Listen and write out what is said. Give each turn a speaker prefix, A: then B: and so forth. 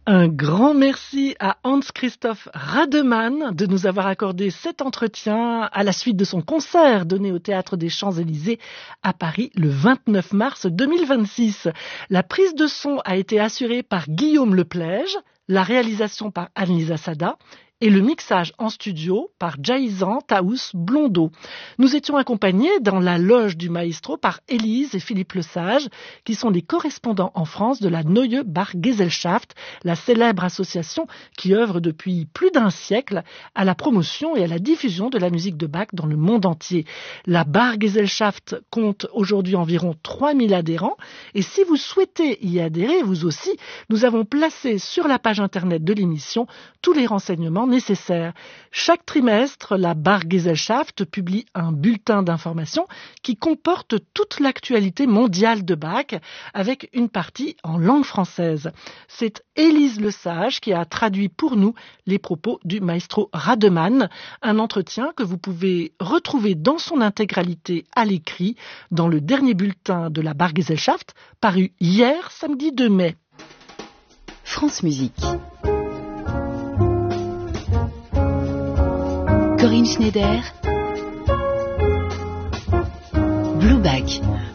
A: Un grand merci à Hans-Christoph Rademann de nous avoir accordé cet entretien à la suite de son concert donné au Théâtre des Champs-Élysées à Paris le 29 mars 2026. La prise de son a été assurée par Guillaume Leplège, la réalisation par Anne-Lisa Sada et le mixage en studio par Jaizan Taous Blondeau. Nous étions accompagnés dans la loge du maestro par Élise et Philippe Lesage, qui sont les correspondants en France de la Neue Bachgesellschaft, la célèbre association qui œuvre depuis plus d'un siècle à la promotion et à la diffusion de la musique de Bach dans le monde entier. La Bachgesellschaft compte aujourd'hui environ 3000 adhérents, et si vous souhaitez y adhérer, vous aussi, nous avons placé sur la page internet de l'émission tous les renseignements nécessaires. Chaque trimestre, la Bachgesellschaft publie un bulletin d'information qui comporte toute l'actualité mondiale de Bach avec une partie en langue française. C'est Élise Lesage qui a traduit pour nous les propos du maestro Rademann, un entretien que vous pouvez retrouver dans son intégralité à l'écrit dans le dernier bulletin de la Bachgesellschaft paru hier, samedi 2 mai.
B: France Musique. Corinne Schneider, Blue Bach.